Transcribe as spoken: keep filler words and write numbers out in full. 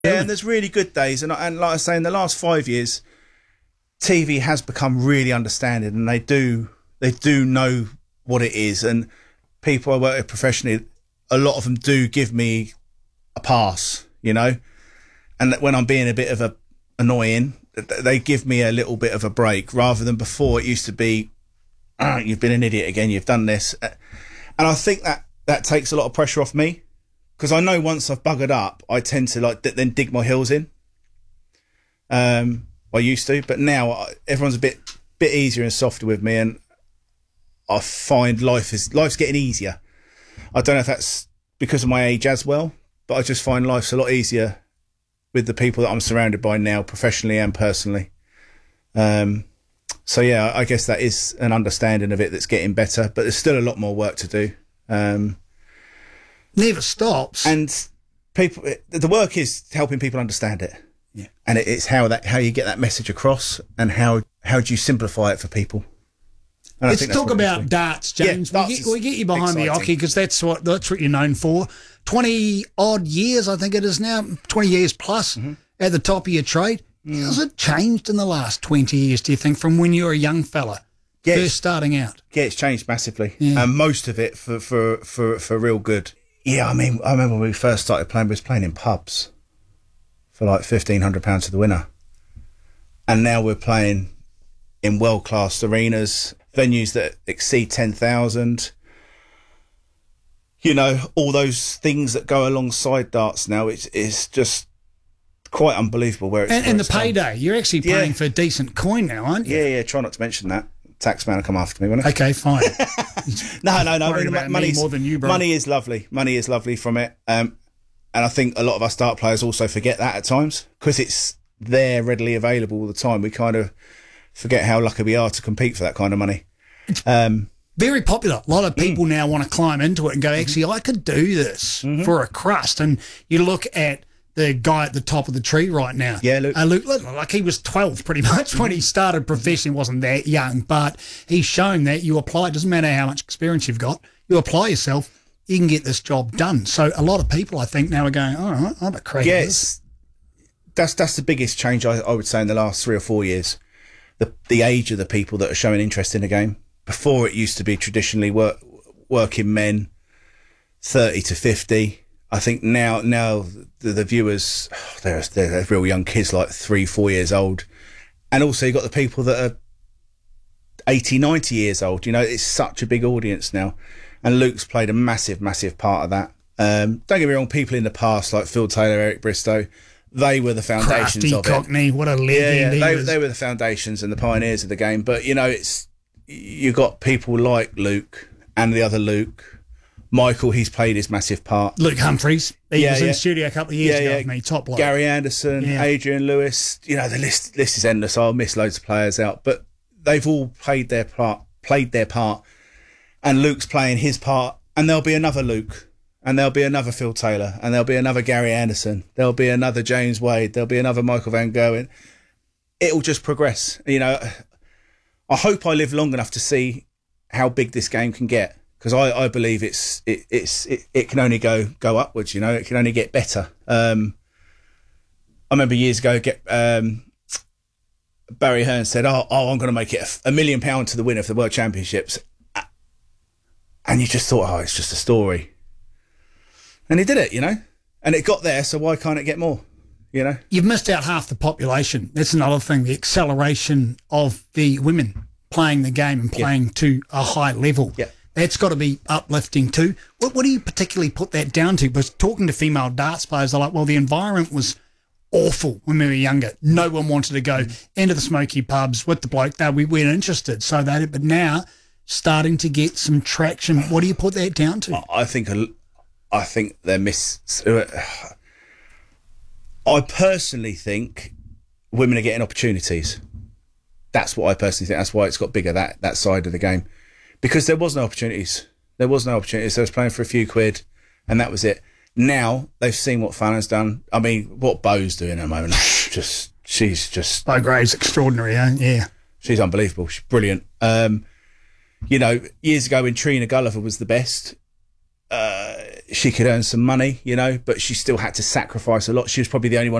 Yeah, and there's really good days, and, and like I say, in the last five years, T V has become really understanding, and they do they do know what it is. And people I work with professionally, a lot of them do give me a pass, you know. And when I'm being a bit of a annoying, they give me a little bit of a break, rather than before it used to be, oh, you've been an idiot again, you've done this. And I think that that takes a lot of pressure off me, because I know once I've buggered up, I tend to like then dig my heels in. Um, I used to, but now everyone's a bit bit easier and softer with me, and I find life is life's getting easier. I don't know if that's because of my age as well, but I just find life's a lot easier with the people that I'm surrounded by now, professionally and personally. Um, so yeah, I guess that is an understanding of it that's getting better, but there's still a lot more work to do. Um, Never stops. And people, the work is helping people understand it. Yeah. And it, it's how that how you get that message across, and how how do you simplify it for people. And Let's talk about darts, James. Yeah, darts we, get, we get you behind exciting. the hockey, because that's what that's what you're known for. Twenty odd years, I think it is now. Twenty years plus mm-hmm. at the top of your trade. Mm. How's it changed in the last twenty years? Do you think, from when you were a young fella, yeah, first starting out? Yeah, it's changed massively, yeah. and most of it for for for for real good. Yeah, I mean, I remember when we first started playing, we was playing in pubs for like fifteen hundred pounds to the winner. And now we're playing in world-class arenas, venues that exceed ten thousand. You know, all those things that go alongside darts now, it's, it's just quite unbelievable where it's And, where and it's the payday, done. you're actually playing yeah. for decent coin now, aren't you? Yeah, yeah, try not to mention that. Taxman will come after me, won't he? Okay, fine. no, no, no. Worried about me money's, more than you, bro. Money is lovely. Money is lovely from it. Um, and I think a lot of us dart players also forget that at times, because it's there readily available all the time. We kind of forget how lucky we are to compete for that kind of money. Um, Very popular. A lot of people mm. now want to climb into it and go, actually, I could do this mm-hmm. for a crust. And you look at the guy at the top of the tree right now. Yeah, Luke. Uh, Luke, like he was twelve pretty much when he started professionally. Wasn't that young, but he's shown that you apply. It doesn't matter how much experience you've got. You apply yourself, you can get this job done. So a lot of people, I think, now are going, all right, I'm a crack. Yes, that's that's the biggest change I, I would say in the last three or four years. The the age of the people that are showing interest in the game. Before, it used to be traditionally work, working men, thirty to fifty. I think now, now the, the viewers, oh, they're, they're real young kids, like three, four years old. And also you've got the people that are eighty, ninety years old. You know, it's such a big audience now. And Luke's played a massive, massive part of that. Um, don't get me wrong, people in the past, like Phil Taylor, Eric Bristow, they were the foundations Crafty of Cockney, it. what a legend yeah, yeah, he they, was. they were the foundations and the pioneers of the game. But, you know, it's you've got people like Luke and the other Luke. Michael, he's played his massive part. Luke Humphreys, he yeah, was yeah. in studio a couple of years yeah, ago yeah. with me, top bloke. Gary Anderson, yeah. Adrian Lewis, you know, the list list is endless. I'll miss loads of players out, but they've all played their part, played their part, and Luke's playing his part, and there'll be another Luke, and there'll be another Phil Taylor, and there'll be another Gary Anderson, there'll be another James Wade, there'll be another Michael Van Gogh, and it'll just progress. You know, I hope I live long enough to see how big this game can get. Because I, I believe it's it, it's it, it can only go go upwards, you know. It can only get better. Um, I remember years ago, get um, Barry Hearn said, "Oh, oh I'm going to make it a, a million pound to the winner for the World Championships," and you just thought, "Oh, it's just a story," and he did it, you know, and it got there. So why can't it get more? You know, you've missed out half the population. That's another thing: the acceleration of the women playing the game and playing yeah. to a high level. Yeah. That's got to be uplifting too. What, what do you particularly put that down to? Because talking to female darts players, they're like, well, the environment was awful when we were younger. No one wanted to go mm. into the smoky pubs with the bloke. They, we weren't interested. So they, but now starting to get some traction. What do you put that down to? I think, I think they're miss. I personally think women are getting opportunities. That's what I personally think. That's why it's got bigger, that that side of the game. Because there was no opportunities. There was no opportunities. They was playing for a few quid, and that was it. Now they've seen what Fallon's done. I mean, what Bo's doing at the moment. just she's just Bo Gray's extraordinary, eh? Yeah. She's unbelievable. She's brilliant. Um, you know, years ago when Trina Gulliver was the best, uh, she could earn some money, you know, but she still had to sacrifice a lot. She was probably the only one